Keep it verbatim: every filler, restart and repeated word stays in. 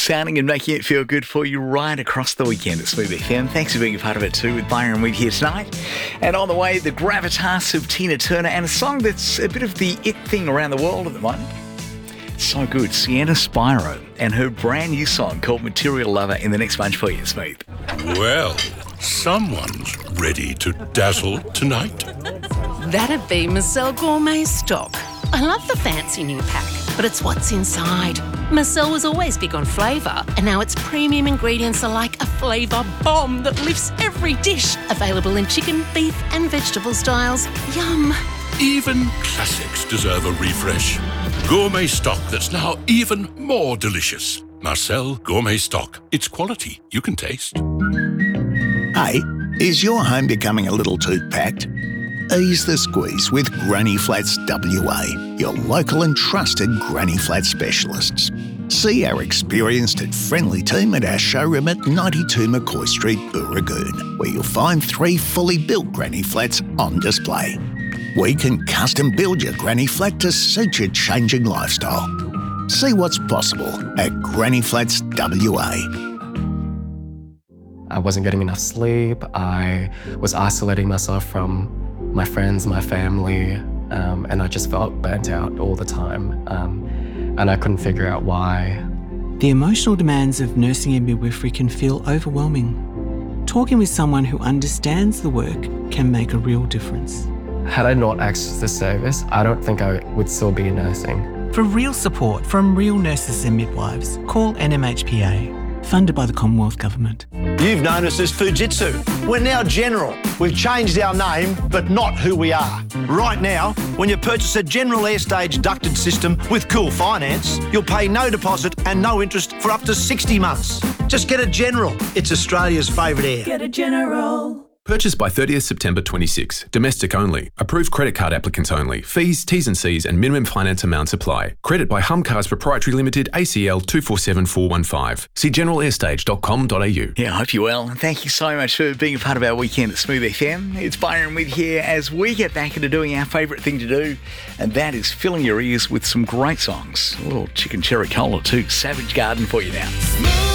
sounding and making it feel good for you right across the weekend at Smooth F M. Thanks for being a part of it too with Byron Weed here tonight. And on the way, the gravitas of Tina Turner and a song that's a bit of the it thing around the world at the moment. So good. Sienna Spiro and her brand new song called Material Lover in the next bunch for you, Smooth. Well, someone's ready to dazzle tonight. That'd be Marcel Gourmet Stock. I love the fancy new pack, but it's what's inside. Marcel was always big on flavour, and now its premium ingredients are like a flavour bomb that lifts every dish. Available in chicken, beef and vegetable styles. Yum. Even classics deserve a refresh. Gourmet stock that's now even more delicious. Marcel Gourmet Stock. It's quality you can taste. Hey, is your home becoming a little too packed? Ease the squeeze with Granny Flats W A, your local and trusted Granny Flat specialists. See our experienced and friendly team at our showroom at ninety-two McCoy Street, Booragoon, where you'll find three fully built Granny Flats on display. We can custom build your Granny Flat to suit your changing lifestyle. See what's possible at Granny Flats W A. I wasn't getting enough sleep. I was isolating myself from my friends, my family, um, and I just felt burnt out all the time. Um, and I couldn't figure out why. The emotional demands of nursing and midwifery can feel overwhelming. Talking with someone who understands the work can make a real difference. Had I not accessed the service, I don't think I would still be nursing. For real support from real nurses and midwives, call N M H P A, funded by the Commonwealth Government. You've known us as Fujitsu. We're now General. We've changed our name, but not who we are. Right now, when you purchase a General Airstage ducted system with Cool Finance, you'll pay no deposit and no interest for up to sixty months. Just get a General. It's Australia's favourite air. Get a General. Purchased by thirtieth September twenty-six. Domestic only. Approved credit card applicants only. Fees, T's and C's and minimum finance amounts apply. Credit by Humcars Proprietary Limited, A C L two four seven four one five. See general airstage dot com dot a u. Yeah, I hope you're well. And thank you so much for being a part of our weekend at Smooth F M. It's Byron Weed here as we get back into doing our favourite thing to do, and that is filling your ears with some great songs. A little chicken cherry cola too. Savage Garden for you now.